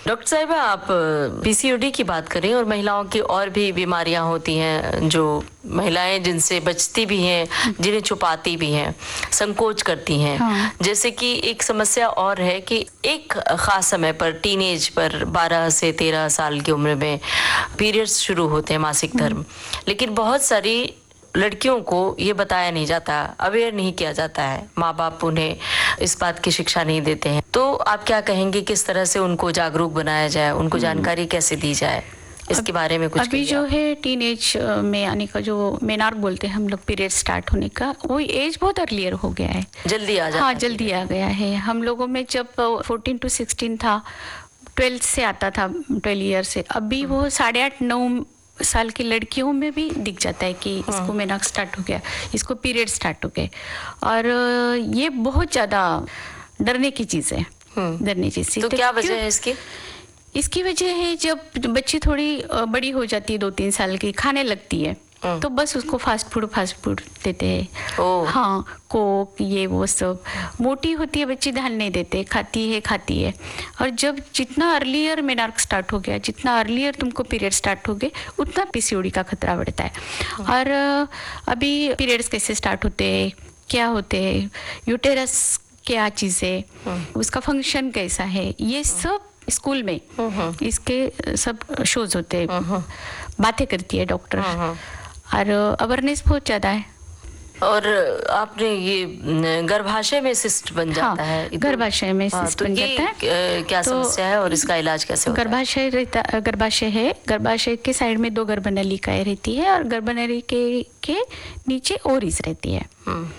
Doctor साहिबा, आप PCOD की बात करें और महिलाओं की और भी बीमारियां होती हैं जो महिलाएं जिनसे बचती भी हैं, जिन्हें छुपाती भी हैं, संकोच करती हैं। हाँ। जैसे कि एक समस्या और है कि एक खास समय पर टीनेज पर 12 से 13 साल की उम्र में पीरियड्स शुरू होते हैं, मासिक धर्म। लेकिन बहुत सारी लड़कियों को ये बताया नहीं जाता, अवेयर नहीं किया जाता है, माँ बाप उन्हें इस बात की शिक्षा नहीं देते हैं। तो आप क्या कहेंगे, किस तरह से उनको जागरूक बनाया जाए, उनको जानकारी कैसे दी जाए, इसके बारे में कुछ अभी जो है टीनेज में आने का, जो मेनार्क बोलते हैं हम लोग, पीरियड स्टार्ट होने का, वो एज बहुत अर्लियर हो गया है, जल्दी आ जाता हाँ है। जल्दी आ गया है। हम लोगों में जब 14 to 16 था, 12 से आता था, 12 ईयर से, अभी वो 8.5-9 साल की लड़कियों में भी दिख जाता है कि इसको मेनार्क स्टार्ट हो गया, इसको पीरियड स्टार्ट हो गए। और ये बहुत ज़्यादा डरने की चीज़ है, डरने की चीज़। तो क्या वजह है इसकी? इसकी वजह है, जब बच्ची थोड़ी बड़ी हो जाती है, 2-3 साल की, खाने लगती है, तो बस उसको फास्ट फूड देते हैं। हाँ, कोक ये वो सब। मोटी होती है बच्ची, ध्यान नहीं देते, खाती है। और जब जितना अर्लियर मेनार्क स्टार्ट हो गया, जितना अर्लियर तुमको पीरियड स्टार्ट हो गए, उतना पीसीओडी का खतरा बढ़ता है। और अभी पीरियड्स कैसे स्टार्ट होते हैं, क्या होते हैं, यूटेरस क्या चीज़ है, उसका फंक्शन कैसा है, ये सब स्कूल में इसके सब शोज होते हैं, बातें करती है डॉक्टर, और अवेयरनेस बहुत ज़्यादा है। और आपने ये गर्भाशय में सिस्ट बन जाता है, गर्भाशय में सिस्ट बन जाता है, क्या समस्या है और इसका इलाज कैसे होता है? गर्भाशय के साइड में 2 गर्भनलिकाएं रहती है, और गर्भनली के नीचे ओवरीज रहती है।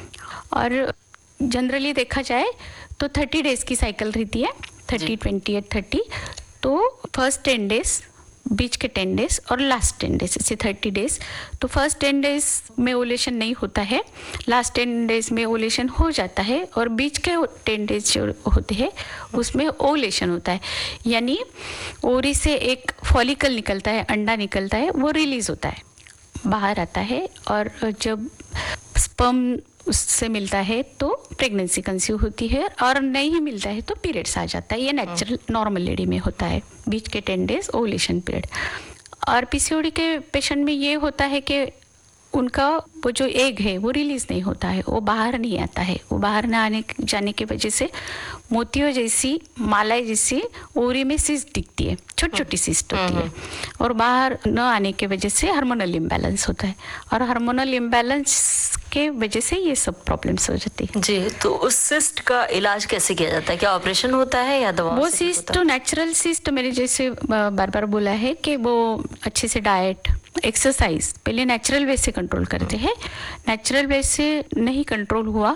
और जनरली देखा जाए तो 30 डेज की साइकिल रहती है, 30, 28, 30। तो फर्स्ट 10 डेज, बीच के 10 डेज और लास्ट 10 डेज, इसे 30 डेज। तो फर्स्ट 10 डेज में ओवुलेशन नहीं होता है, लास्ट 10 डेज में ओवुलेशन हो जाता है, और बीच के 10 डेज जो होते हैं उसमें ओवुलेशन होता है। यानी ओवरी से एक फॉलिकल निकलता है, अंडा निकलता है, वो रिलीज होता है, बाहर आता है, और जब स्पर्म उससे मिलता है तो प्रेगनेंसी कंसीव होती है, और नहीं मिलता है तो पीरियड्स आ जाता है। ये नेचुरल नॉर्मल लेडी में होता है, बीच के 10 डेज ओवुलेशन पीरियड। और पीसीओडी के पेशेंट में ये होता है कि उनका वो जो एग है वो रिलीज नहीं होता है, वो बाहर नहीं आता है। वो बाहर ना आने जाने की वजह से मोतियों जैसी, माला जैसी ओवरी में सिस्ट दिखती है, छोटी छोटी सिस्ट होती है, और बाहर न आने की वजह से हार्मोनल इम्बैलेंस होता है, और हार्मोनल इम्बैलेंस के वजह से ये सब प्रॉब्लम्स हो जाती है। जी, तो उस सिस्ट का इलाज कैसे किया जाता है? क्या ऑपरेशन होता है या दवा? वो सिस्ट तो नेचुरल सिस्ट, मैंने जैसे बार बार बोला है कि वो अच्छे से डाइट, एक्सरसाइज पहले नेचुरल वे से कंट्रोल करते हैं। नेचुरल वे से नहीं कंट्रोल हुआ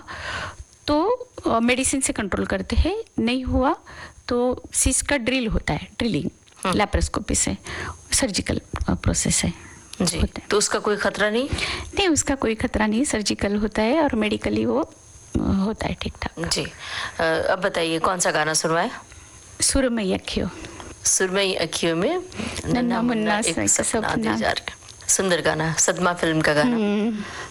तो मेडिसिन से कंट्रोल करते हैं, नहीं हुआ तो सिस्ट का ड्रिल होता है, ड्रिलिंग लैप्रोस्कोपी से, सर्जिकल प्रोसेस है जी। तो उसका कोई खतरा नहीं? नहीं, उसका कोई खतरा नहीं, सर्जिकल होता है और मेडिकली वो होता है ठीक ठाक। जी, अब बताइए कौन सा गाना सुनवाए? सुरमई अखियों। सुरमई अखियों में नन्हा मुन्ना एक सपना दे जा रहा। सुंदर गाना, सदमा फिल्म का गाना।